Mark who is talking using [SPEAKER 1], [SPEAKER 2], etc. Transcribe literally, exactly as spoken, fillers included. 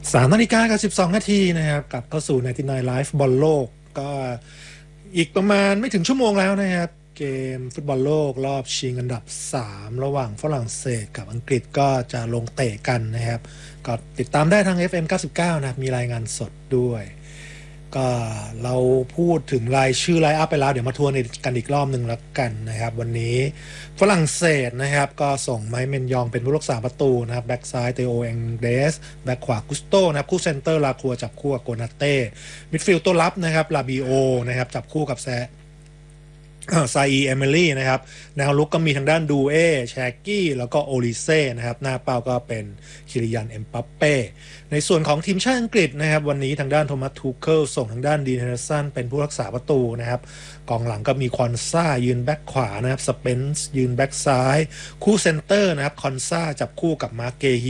[SPEAKER 1] สามนาฬิกากับสิบสองนาทีนะครับกลับเข้าสู่ไนน์ตี้ไนน์ Live บอลโลกก็อีกประมาณไม่ถึงชั่วโมงแล้วนะครับเกมฟุตบอลโลกรอบชิงอันดับสามระหว่างฝรั่งเศสกับอังกฤษก็จะลงเตะกันนะครับก็ติดตามได้ทาง เอฟ เอ็ม เก้าสิบเก้านะครับมีรายงานสดด้วยก็เราพูดถึงรายชื่อไลน์อัพไปแล้วเดี๋ยวมาทวนกันอีกรอบหนึ่งแล้วกันนะครับวันนี้ฝรั่งเศสนะครับก็ส่งไมค์เมนยองเป็นผู้รักษาประตูนะครับแบ็กซ้ายเตโอเองเดสแบ็กขวากุสโตนะครับคู่เซนเตอร์ลาครัวจับคู่กับโกนาเต้มิดฟิลด์ตัวรับนะครับลาบิโอนะครับจับคู่กับแซซาอีเอมิลี่นะครับแนวลุกก็มีทางด้านดูเอแชกกี้แล้วก็โอลิเซ่นะครับหน้าเป้าก็เป็นคิริยันเอ็มบัปเป้ในส่วนของทีมชาติอังกฤษนะครับวันนี้ทางด้านโทมัสทูเคิลส่งทางด้านดีนเฮนเดอร์สันเป็นผู้รักษาประตูนะครับกองหลังก็มีคอนซ่ายืนแบ็คขวานะครับสเปนซ์ยืนแบ็คซ้ายคู่เซนเตอร์นะครับคอนซ่าจับคู่กับมาร์เกฮี